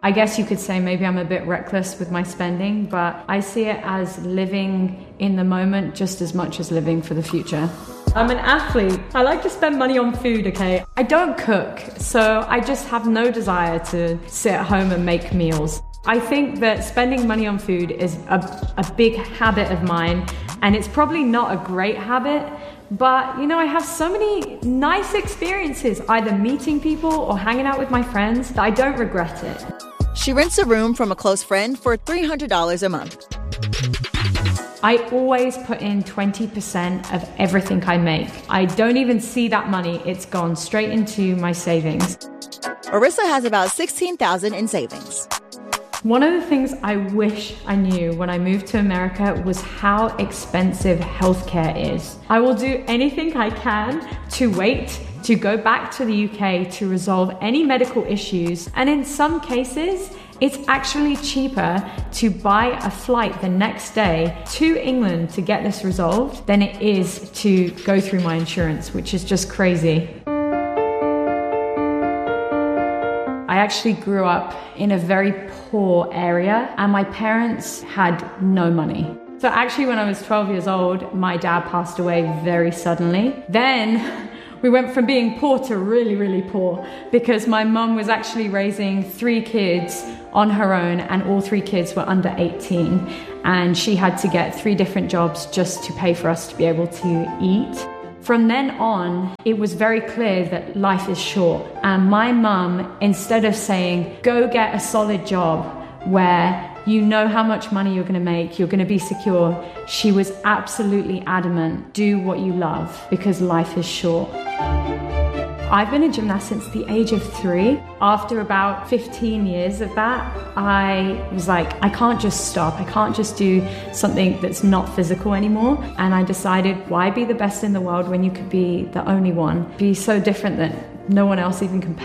I guess you could say maybe I'm a bit reckless with my spending, but I see it as living in the moment just as much as living for the future. I'm an athlete. I like to spend money on food, okay? I don't cook, so I just have no desire to sit at home and make meals. I think that spending money on food is a big habit of mine, and it's probably not a great habit, but you know, I have so many nice experiences either meeting people or hanging out with my friends that I don't regret it. She rents a room from a close friend for $300 a month. I always put in 20% of everything I make. I don't even see that money. It's gone straight into my savings. Marissa has about $16,000 in savings. One of the things I wish I knew when I moved to America was how expensive healthcare is. I will do anything I can to wait to go back to the UK to resolve any medical issues. And in some cases, it's actually cheaper to buy a flight the next day to England to get this resolved than it is to go through my insurance, which is just crazy. I actually grew up in a very poor area and my parents had no money. So actually when I was 12 years old, my dad passed away very suddenly. Then we went from being poor to really, really poor because my mum was actually raising 3 kids on her own and all 3 kids were under 18 and she had to get 3 different jobs just to pay for us to be able to eat. From then on, it was very clear that life is short. And my mum, instead of saying, go get a solid job where you know how much money you're going to make, you're going to be secure, she was absolutely adamant, do what you love because life is short. I've been a gymnast since the age of 3. After about 15 years of that, I was like, I can't just stop. I can't just do something that's not physical anymore. And I decided, why be the best in the world when you could be the only one? Be so different that no one else even compares.